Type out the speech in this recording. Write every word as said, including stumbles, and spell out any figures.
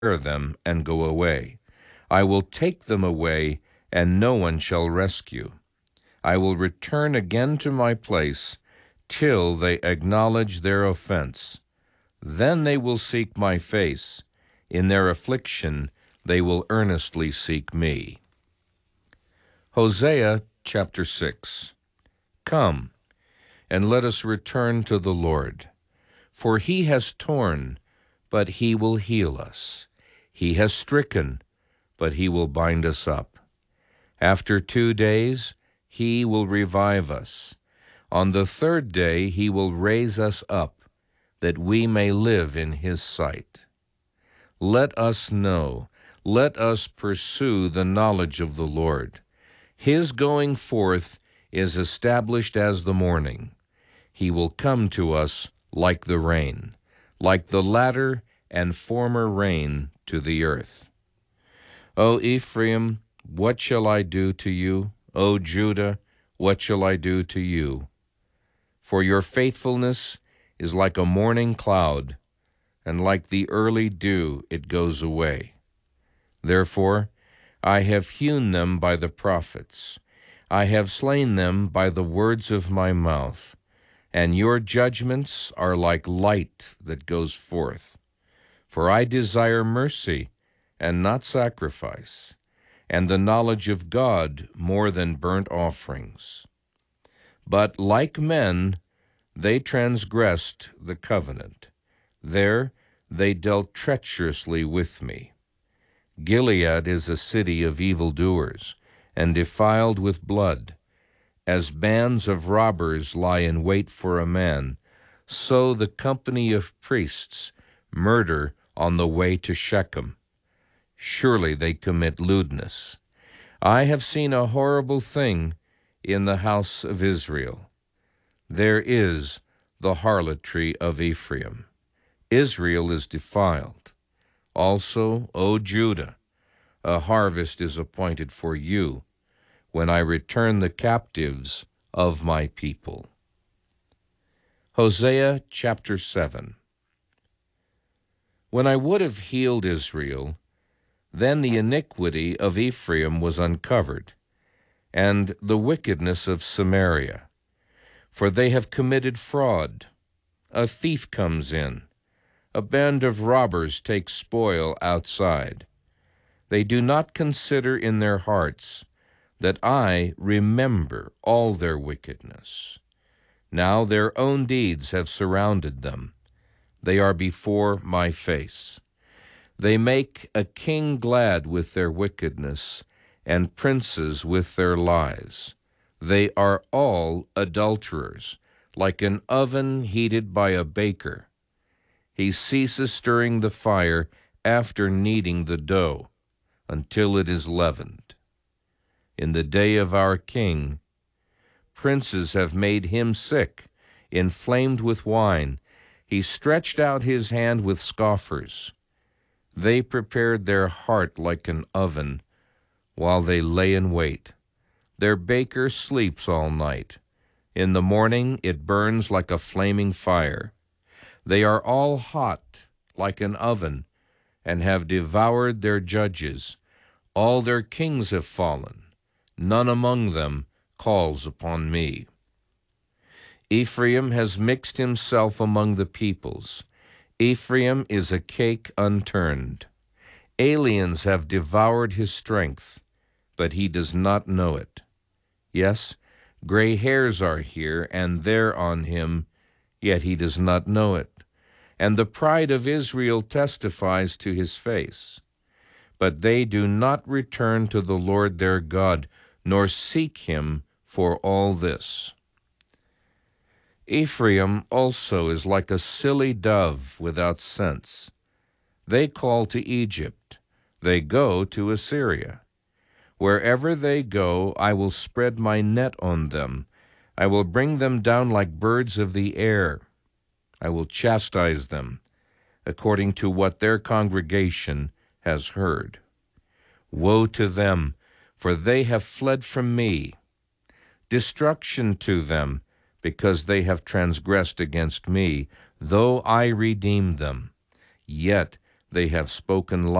tear them and go away. I will take them away, and no one shall rescue. I will return again to my place, till they acknowledge their offense. Then they will seek my face. In their affliction they will earnestly seek me. Hosea chapter six. Come, and let us return to the Lord. For he has torn, but he will heal us. He has stricken, but he will bind us up. After two days he will revive us. On the third day he will raise us up, that we may live in his sight. Let us know, let us pursue the knowledge of the Lord. His going forth is established as the morning. He will come to us like the rain, like the latter and former rain to the earth. O Ephraim, what shall I do to you? O Judah, what shall I do to you? For your faithfulness is like a morning cloud, and like the early dew it goes away. Therefore I have hewn them by the prophets. I have slain them by the words of my mouth. And your judgments are like light that goes forth. For I desire mercy and not sacrifice, and the knowledge of God more than burnt offerings. But like men, they transgressed the covenant. There they dealt treacherously with me. Gilead is a city of evildoers, and defiled with blood. As bands of robbers lie in wait for a man, so the company of priests murder on the way to Shechem. Surely they commit lewdness. I have seen a horrible thing in the house of Israel. There is the harlotry of Ephraim. Israel is defiled. Also, O Judah, a harvest is appointed for you, when I return the captives of my people. Hosea chapter seven. When I would have healed Israel, then the iniquity of Ephraim was uncovered, and the wickedness of Samaria. For they have committed fraud. A thief comes in. A band of robbers takes spoil outside. They do not consider in their hearts that I remember all their wickedness. Now their own deeds have surrounded them. They are before my face. They make a king glad with their wickedness, and princes with their lies. They are all adulterers, like an oven heated by a baker. He ceases stirring the fire after kneading the dough, until it is leavened. In the day of our king, princes have made him sick, inflamed with wine. He stretched out his hand with scoffers. They prepared their heart like an oven, while they lay in wait. Their baker sleeps all night. In the morning it burns like a flaming fire. They are all hot like an oven, and have devoured their judges. All their kings have fallen. None among them calls upon me. Ephraim has mixed himself among the peoples. Ephraim is a cake unturned. Aliens have devoured his strength, but he does not know it. Yes, gray hairs are here and there on him, yet he does not know it. And the pride of Israel testifies to his face. But they do not return to the Lord their God, nor seek him for all this. Ephraim also is like a silly dove without sense. They call to Egypt. They go to Assyria. Wherever they go, I will spread my net on them. I will bring them down like birds of the air. I will chastise them according to what their congregation has heard. Woe to them, for they have fled from me. Destruction to them, because they have transgressed against me, though I redeemed them. Yet They have spoken